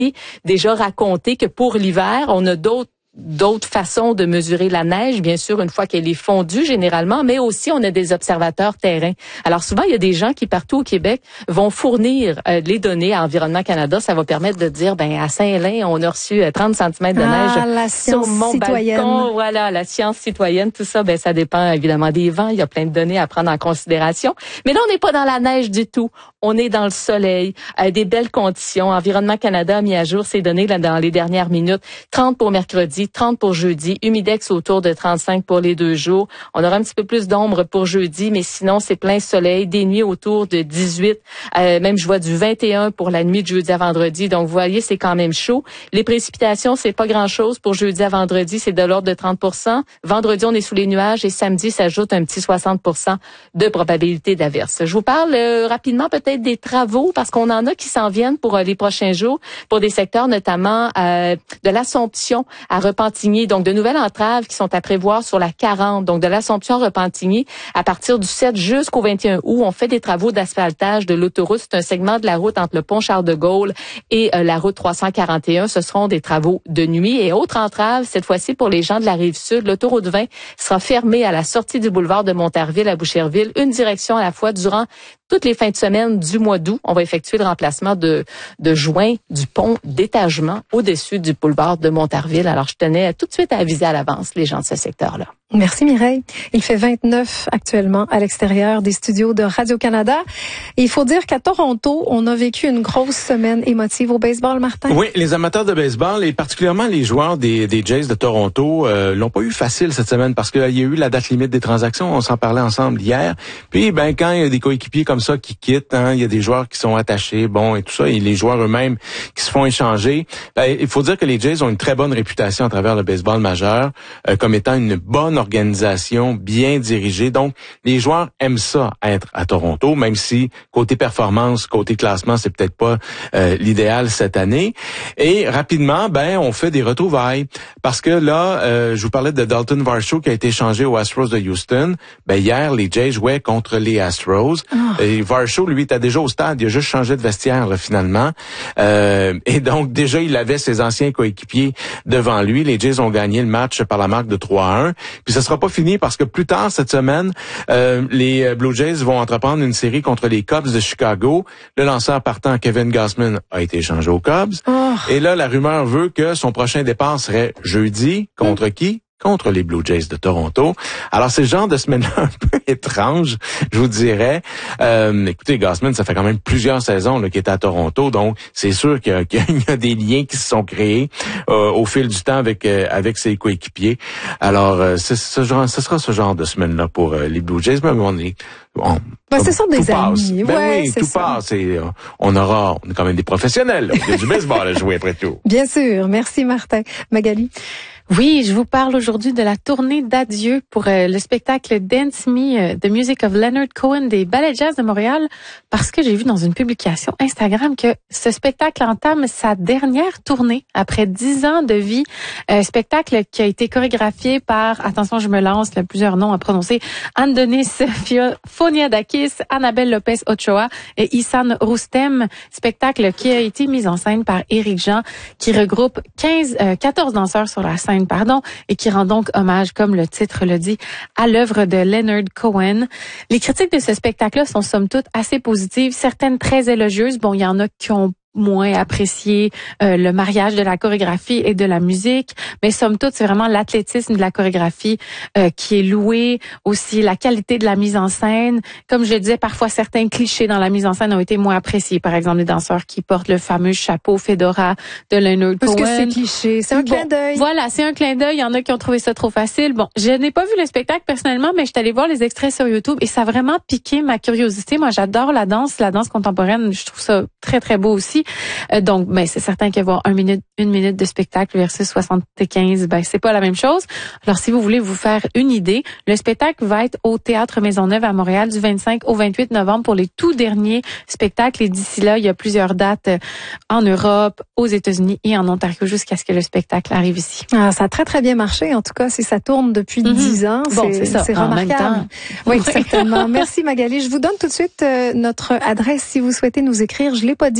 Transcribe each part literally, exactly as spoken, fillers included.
déjà raconté que pour l'hiver, on a d'autres d'autres façons de mesurer la neige, bien sûr, une fois qu'elle est fondue généralement, mais aussi on a des observateurs terrain. Alors souvent, il y a des gens qui, partout au Québec, vont fournir euh, les données à Environnement Canada. Ça va permettre de dire, ben à Saint-Hélène, on a reçu trente centimètres de neige ah, la sur mon citoyenne. balcon. Voilà, la science citoyenne, tout ça, ben ça dépend évidemment des vents. Il y a plein de données à prendre en considération. Mais là, on n'est pas dans la neige du tout. On est dans le soleil, euh, des belles conditions. Environnement Canada a mis à jour ces données là dans les dernières minutes. trente pour mercredi, trente pour jeudi, humidex autour de trente-cinq pour les deux jours. On aura un petit peu plus d'ombre pour jeudi, mais sinon c'est plein soleil, des nuits autour de dix-huit, euh, même je vois du vingt et un pour la nuit de jeudi à vendredi. Donc vous voyez, c'est quand même chaud. Les précipitations, c'est pas grand-chose pour jeudi à vendredi, c'est de l'ordre de trente pour cent. Vendredi, on est sous les nuages et samedi s'ajoute un petit soixante pour cent de probabilité d'averse. Je vous parle euh, rapidement peut-être des travaux parce qu'on en a qui s'en viennent pour euh, les prochains jours pour des secteurs notamment euh, de l'Assomption à Repentigny. Donc de nouvelles entraves qui sont à prévoir sur la quarante. Donc de l'Assomption à Repentigny à partir du sept jusqu'au vingt et un août, on fait des travaux d'asphaltage de l'autoroute. C'est un segment de la route entre le pont Charles-de-Gaulle et euh, la route trois cent quarante et un. Ce seront des travaux de nuit. Et autre entrave, cette fois-ci pour les gens de la Rive-Sud, l'autoroute vingt sera fermée à la sortie du boulevard de Montarville à Boucherville, une direction à la fois durant toutes les fins de semaine du mois d'août. On va effectuer le remplacement de, de joints du pont d'étagement au-dessus du boulevard de Montarville. Alors, je tenais tout de suite à aviser à l'avance les gens de ce secteur-là. Merci Mireille. Il fait vingt-neuf actuellement à l'extérieur des studios de Radio-Canada. Et il faut dire qu'à Toronto, on a vécu une grosse semaine émotive au baseball, Martin. Oui, les amateurs de baseball et particulièrement les joueurs des, des Jays de Toronto euh, l'ont pas eu facile cette semaine parce qu'il y a eu la date limite des transactions. On s'en parlait ensemble hier. Puis, ben quand il y a des coéquipiers comme ça qui quittent, hein, il y a des joueurs qui sont attachés, bon et tout ça, et les joueurs eux-mêmes qui se font échanger. Ben, il faut dire que les Jays ont une très bonne réputation à travers le baseball majeur euh, comme étant une bonne organisation bien dirigée. Donc, les joueurs aiment ça, être à Toronto, même si côté performance, côté classement, c'est peut-être pas euh, l'idéal cette année. Et rapidement, ben, on fait des retrouvailles. Parce que là, euh, je vous parlais de Dalton Varsho qui a été échangé aux Astros de Houston. Ben, hier, les Jays jouaient contre les Astros. Oh. Et Varsho, lui, était déjà au stade. Il a juste changé de vestiaire, là, finalement. Euh, et donc, déjà, il avait ses anciens coéquipiers devant lui. Les Jays ont gagné le match par la marque de trois à un. Puis ça sera pas fini parce que plus tard cette semaine, euh, les Blue Jays vont entreprendre une série contre les Cubs de Chicago. Le lanceur partant, Kevin Gausman, a été échangé aux Cubs. Oh. Et là, la rumeur veut que son prochain départ serait jeudi. Contre mmh. qui? Contre les Blue Jays de Toronto. Alors, c'est le genre de semaine un peu étrange, je vous dirais. Euh, écoutez, Gausman, ça fait quand même plusieurs saisons là, qu'il est à Toronto, donc c'est sûr qu'il y a, qu'il y a des liens qui se sont créés euh, au fil du temps avec euh, avec ses coéquipiers. Alors, euh, c'est ce genre, ce sera ce genre de semaine-là pour euh, les Blue Jays, mais on est... On, ben, c'est ça des passe. amis. Ben ouais, oui, c'est tout ça. passe. Et, euh, on aura, on est quand même des professionnels. Là. Il y a du baseball à jouer après tout. Bien sûr. Merci, Martin. Magali? Oui, je vous parle aujourd'hui de la tournée d'adieu pour euh, le spectacle Dance Me, euh, The Music of Leonard Cohen des Ballets Jazz de Montréal, parce que j'ai vu dans une publication Instagram que ce spectacle entame sa dernière tournée après dix ans de vie. Un spectacle qui a été chorégraphié par, attention, je me lance, il y a plusieurs noms à prononcer, Andonis Phoniadakis, Annabelle Lopez Ochoa et Ihsan Roustem. Spectacle qui a été mis en scène par Éric Jean, qui regroupe quinze, euh, quatorze danseurs sur la scène, pardon, et qui rend donc hommage, comme le titre le dit, à l'œuvre de Leonard Cohen. Les critiques de ce spectacle-là sont somme toute assez positives, certaines très élogieuses. Bon, il y en a qui ont moins apprécié euh, le mariage de la chorégraphie et de la musique, mais somme toute, c'est vraiment l'athlétisme de la chorégraphie euh, qui est loué, aussi la qualité de la mise en scène. Comme je le disais, parfois certains clichés dans la mise en scène ont été moins appréciés. Par exemple, les danseurs qui portent le fameux chapeau Fedora de Leonard Parce Cohen. Parce que c'est cliché, c'est un bon, clin d'œil. Voilà, c'est un clin d'œil. Il y en a qui ont trouvé ça trop facile. Bon, je n'ai pas vu le spectacle personnellement, mais je suis allée voir les extraits sur YouTube et ça a vraiment piqué ma curiosité. Moi, j'adore la danse, la danse contemporaine. Je trouve ça très, très beau aussi. Euh, donc, ben, c'est certain qu'avoir une minute, une minute de spectacle versus soixante-quinze, ben, c'est pas la même chose. Alors, si vous voulez vous faire une idée, le spectacle va être au Théâtre Maisonneuve à Montréal du vingt-cinq au vingt-huit novembre pour les tout derniers spectacles. Et d'ici là, il y a plusieurs dates en Europe, aux États-Unis et en Ontario jusqu'à ce que le spectacle arrive ici. Ah, ça a très, très bien marché. En tout cas, si ça tourne depuis mm-hmm. dix ans, bon, c'est, c'est, ça. c'est remarquable. Oui, certainement. Merci, Magali. Je vous donne tout de suite euh, notre adresse si vous souhaitez nous écrire. Je l'ai pas dit depuis le début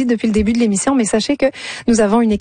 début de l'émission, mais sachez que nous avons une